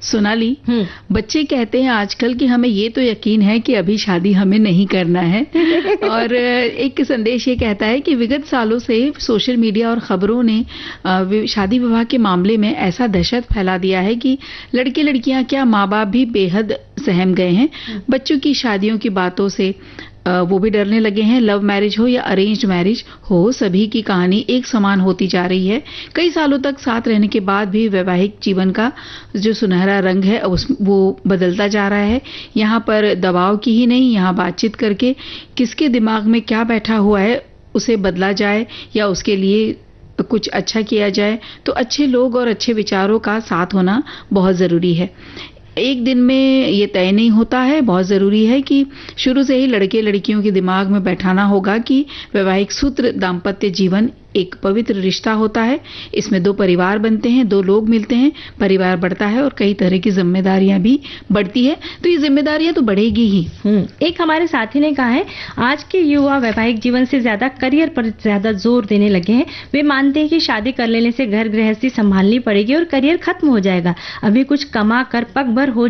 सोनाली, बच्चे कहते हैं आजकल कि हमें ये तो यकीन है कि अभी शादी हमें नहीं करना है। और एक संदेश ये कहता है कि विगत सालों से सोशल मीडिया और खबरों ने शादी विवाह के मामले में ऐसा दहशत फैला दिया है कि लड़के लड़कियां क्या माँ बाप भी बेहद सहम गए हैं। बच्चों की शादियों की बातों से वो भी डरने लगे हैं। लव मैरिज हो या अरेंज्ड मैरिज हो, सभी की कहानी एक समान होती जा रही है। कई सालों तक साथ रहने के बाद भी वैवाहिक जीवन का जो सुनहरा रंग है वो बदलता जा रहा है। यहाँ पर दबाव की ही नहीं, यहाँ बातचीत करके किसके दिमाग में क्या बैठा हुआ है उसे बदला जाए या उसके लिए कुछ अच्छा किया जाए। तो अच्छे लोग और अच्छे विचारों का साथ होना बहुत जरूरी है। एक दिन में ये तय नहीं होता है। बहुत जरूरी है कि शुरू से ही लड़के लड़कियों के दिमाग में बैठाना होगा कि वैवाहिक सूत्र दाम्पत्य जीवन एक पवित्र रिश्ता होता है। इसमें दो परिवार बनते हैं, दो लोग मिलते हैं, परिवार बढ़ता है और कई तरह की जिम्मेदारियां भी बढ़ती है। तो ये जिम्मेदारियां तो बढ़ेगी ही। एक हमारे साथी ने कहा है, आज के युवा वैवाहिक जीवन से ज्यादा करियर पर ज्यादा जोर देने लगे हैं। वे मानते हैं कि शादी कर लेने से घर गृहस्थी संभालनी पड़ेगी और करियर खत्म हो जाएगा। अभी कुछ कमा कर पग भर हो